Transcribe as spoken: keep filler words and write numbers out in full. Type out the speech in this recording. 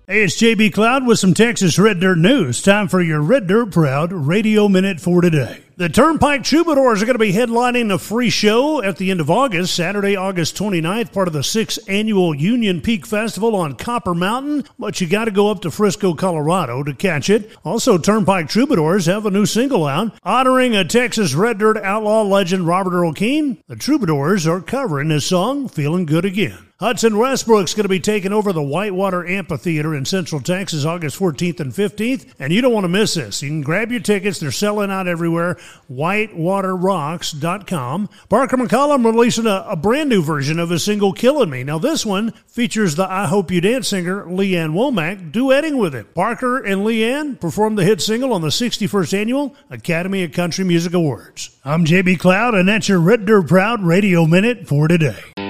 Hey, it's J B Cloud with some Texas Red Dirt news. Time for your Red Dirt Proud Radio Minute for today. The Turnpike Troubadours are going to be headlining a free show at the end of August, Saturday, August twenty-ninth, part of the sixth Annual Union Peak Festival on Copper Mountain, but you got to go up to Frisco, Colorado to catch it. Also, Turnpike Troubadours have a new single out honoring a Texas Red Dirt outlaw legend, Robert Earl Keen. The Troubadours are covering his song, Feeling Good Again. Hudson Westbrook's going to be taking over the Whitewater Amphitheater in Central Texas August fourteenth and fifteenth, and you don't want to miss this. You can grab your tickets. They're selling out everywhere. whitewater rocks dot com. Parker McCollum releasing a, a brand new version of his single, Killing Me. Now, this one features the I Hope You Dance singer, Leanne Womack, duetting with him. Parker and Leanne performed the hit single on the sixty-first Annual Academy of Country Music Awards. I'm J B Cloud, and that's your Red Dirt Proud Radio Minute for today.